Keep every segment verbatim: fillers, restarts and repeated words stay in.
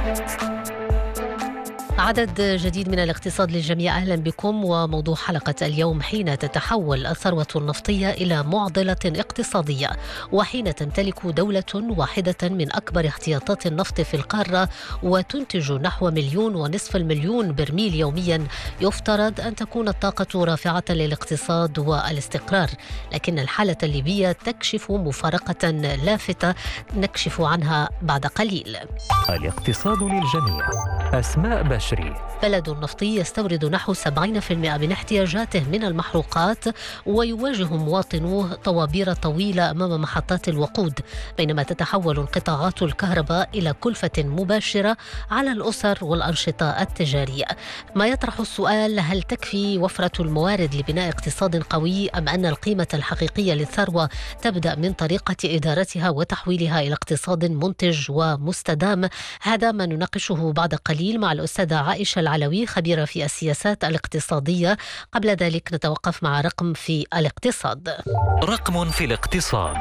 عدد جديد من الاقتصاد للجميع، أهلا بكم. وموضوع حلقة اليوم: حين تتحول الثروة النفطية إلى معضلة اقتصادية، وحين تمتلك دولة واحدة من أكبر احتياطات النفط في القارة وتنتج نحو مليون ونصف المليون برميل يوميا، يفترض أن تكون الطاقة رافعة للاقتصاد والاستقرار. لكن الحالة الليبية تكشف مفارقة لافتة نكشف عنها بعد قليل. الاقتصاد للجميع. أسماء بشري. بلد نفطي يستورد نحو سبعين بالمئة من احتياجاته من المحروقات، ويواجه مواطنوه طوابير طويلة أمام محطات الوقود، بينما تتحول انقطاعات الكهرباء إلى كلفة مباشرة على الأسر والأنشطة التجارية. ما يطرح السؤال: هل تكفي وفرة الموارد لبناء اقتصاد قوي، أم أن القيمة الحقيقية للثروة تبدأ من طريقة إدارتها وتحويلها إلى اقتصاد منتج ومستدام؟ هذا ما نناقشه بعد قليل مع الأستاذة عائشة العلوي، خبيرة في السياسات الاقتصادية. قبل ذلك نتوقف مع رقم في الاقتصاد. رقم في الاقتصاد: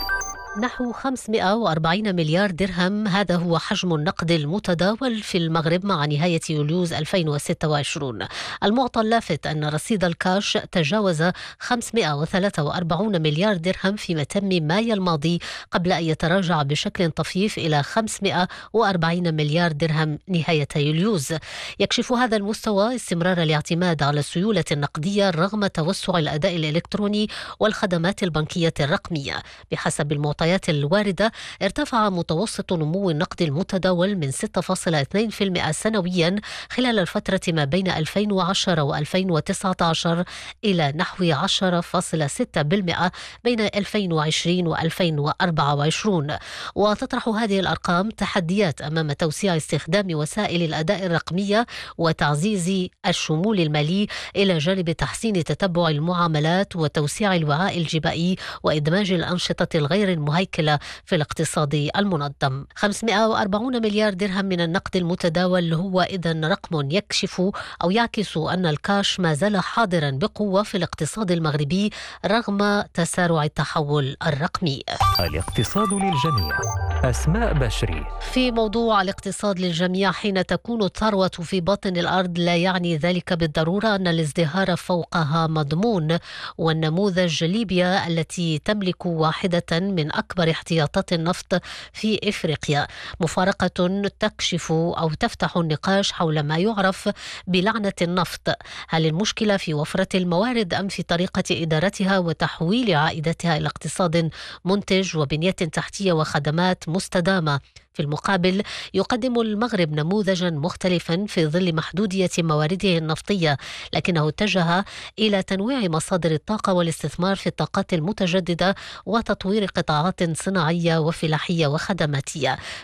نحو خمسمئة وأربعين مليار درهم، هذا هو حجم النقد المتداول في المغرب مع نهاية يوليوز ألفين وستة وعشرين. المعطى اللافت أن رصيد الكاش تجاوز خمسمئة وثلاثة وأربعين مليار درهم في متم مايو الماضي، قبل أن يتراجع بشكل طفيف إلى خمسمئة وأربعين مليار درهم نهاية يوليوز. يكشف هذا المستوى استمرار الاعتماد على السيولة النقدية رغم توسع الأداء الإلكتروني والخدمات البنكية الرقمية. بحسب المعطيات الواردة، ارتفع متوسط نمو النقد المتداول من ستة فاصلة اثنين بالمئة سنويا خلال الفترة ما بين ألفين وعشرة وألفين وتسعة عشر إلى نحو عشرة فاصلة ستة بالمئة بين ألفين وعشرين وألفين وأربعة وعشرين. وتطرح هذه الأرقام تحديات أمام توسيع استخدام وسائل الأداء الرقمية وتعزيز الشمول المالي، إلى جانب تحسين تتبع المعاملات وتوسيع الوعاء الجبائي وإدماج الأنشطة الغير المهيكلة في الاقتصاد المنظم. خمسمئة وأربعين مليار درهم من النقد المتداول هو إذن رقم يكشف أو يعكس أن الكاش ما زال حاضرا بقوة في الاقتصاد المغربي رغم تسارع التحول الرقمي. الاقتصاد للجميع. أسماء بشري. في موضوع الاقتصاد للجميع: حين تكون الثروة في باطن الأرض، لا يعني ذلك بالضرورة أن الازدهار فوقها مضمون. والنموذج ليبيا التي تملك واحدة من أكبر احتياطات النفط في إفريقيا مفارقة تكشف أو تفتح النقاش حول ما يعرف بلعنة النفط. هل المشكلة في وفرة الموارد أم في طريقة إدارتها وتحويل عائدتها إلى اقتصاد منتج وبنية تحتية وخدمات مستدامة؟ في المقابل، يقدم المغرب نموذجا مختلفا في ظل محدودية موارده النفطية، لكنه اتجه إلى تنويع مصادر الطاقة والاستثمار في الطاقات المتجددة وتطوير قطاعات صناعية وفلاحية وخدماتية.